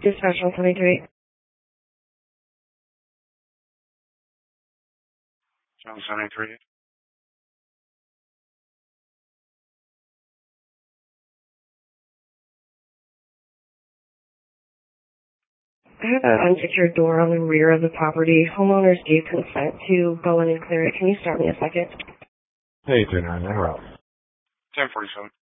Dispatch 173. 173. I have an unsecured door on the rear of the property. Homeowners gave consent to go in and clear it. Can you start me a second? Hey, 10-9, 1047.